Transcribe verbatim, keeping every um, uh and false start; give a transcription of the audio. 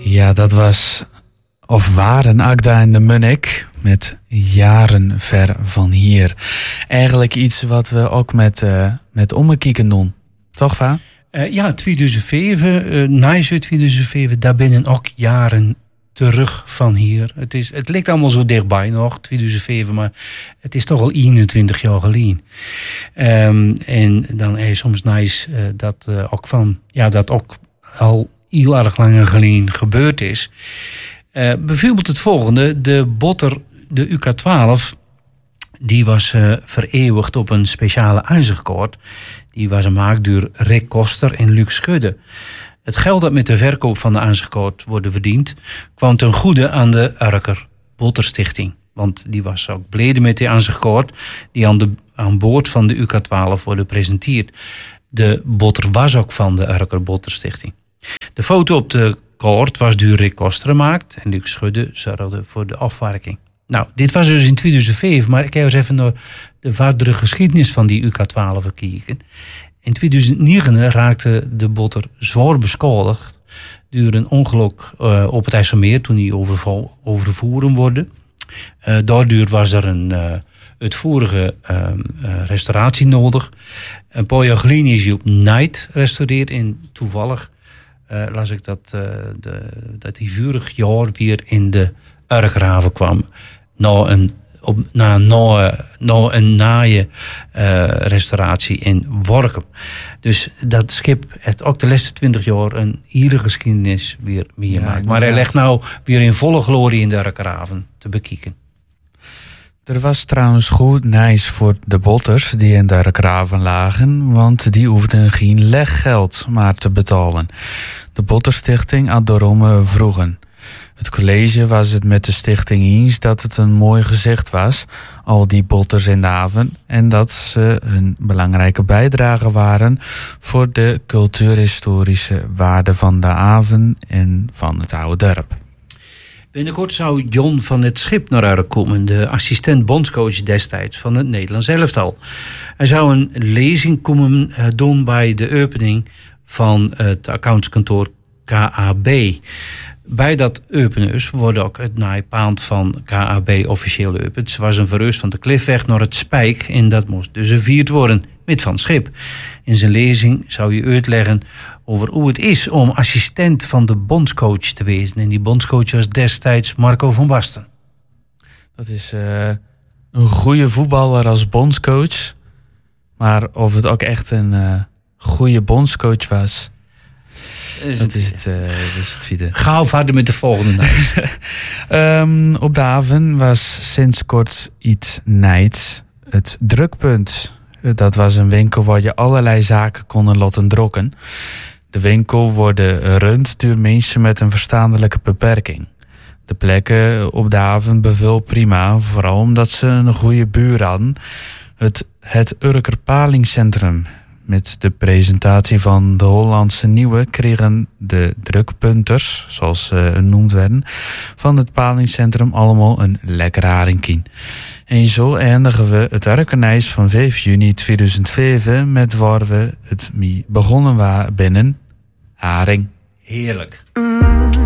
Ja, dat was of waren Agda en de Munnik met Jaren ver van hier. Eigenlijk iets wat we ook met, uh, met Ommekieken doen. Toch, Va? Uh, ja, tweeduizend zeven, uh, na tweeduizend zeven, daar binnen ook jaren terug van hier. Het, is, het ligt allemaal zo dichtbij nog, tweeduizend zeven, maar het is toch al eenentwintig jaar geleden. Um, en dan is soms nice uh, dat uh, ook van, ja, dat ook al heel erg lang geleden gebeurd is. Uh, bijvoorbeeld het volgende, de botter, de U K twaalf, die was uh, vereeuwigd op een speciale ijzerkoord. Die was gemaakt door Rick Koster en Luc Schudde. Het geld dat met de verkoop van de ijzerkoord wordt verdiend, kwam ten goede aan de Urker Botterstichting. Want die was ook blij met die ijzerkoord die aan, de, aan boord van de U K twaalf wordt gepresenteerd. De botter was ook van de Urker Botterstichting. De foto op de koord was door Rick Koster gemaakt en Luc Schudde zorgde voor de afwerking. Nou, dit was dus in tweeduizend vijf, maar ik ga eens even naar de verdere geschiedenis van die U K twaalf kijken. In tweeduizend negen raakte de botter zwaar beschadigd door een ongeluk uh, op het IJsselmeer toen hij overvoeren wurde. Uh, daardoor was er een uh, uitvoerige uh, uh, restauratie nodig. Een paar jaar geleden is hij op night restaureerd en toevallig uh, las ik dat, uh, de, dat hij vurig jaar weer in de Urkhaven kwam. Na een, op, na, na, na een naaie uh, restauratie in Workum. Dus dat schip heeft ook de laatste twintig jaar een hele geschiedenis weer meegemaakt. Ja, maar hij legt nou weer in volle glorie in de Urkhaven te bekijken. Er was trouwens goed nice voor de botters die in de Urkhaven lagen, want die hoefden geen leggeld maar te betalen. De Botterstichting had daarom vroegen. Het college was het met de stichting eens dat het een mooi gezicht was, al die botters in de haven, en dat ze een belangrijke bijdrage waren voor de cultuurhistorische waarde van de haven en van het oude dorp. Binnenkort zou John van het Schip naar Urk komen, de assistent bondscoach destijds van het Nederlands elftal. Hij zou een lezing komen doen bij de opening van het accountskantoor K A B. Bij dat openus wordt ook het naaipaand van K A B officieel opend. Het was een verhuis van de Klifweg naar het Spijk en dat moest dus gevierd worden met Van Schip. In zijn lezing zou je uitleggen over hoe het is om assistent van de bondscoach te wezen. En die bondscoach was destijds Marco van Basten. Dat is uh, een goede voetballer als bondscoach. Maar of het ook echt een uh, goede bondscoach was, Is dat is het, uh, dat is het tweede. Gauw verder met de volgende. um, op de haven was sinds kort iets nijds. Het drukpunt. Dat was een winkel waar je allerlei zaken kon laten drukken. De winkel wordt gerund door mensen met een verstandelijke beperking. De plekken op de haven bevul prima, vooral omdat ze een goede buur hadden. Het, het Urker Palingcentrum. Met de presentatie van de Hollandse Nieuwe kregen de drukpunters, zoals ze genoemd werden, van het Palingcentrum allemaal een lekker haringkien. En zo eindigen we het Urkenijs van vijf juni tweeduizend zeven met waar we het mee begonnen waren binnen haring. Heerlijk.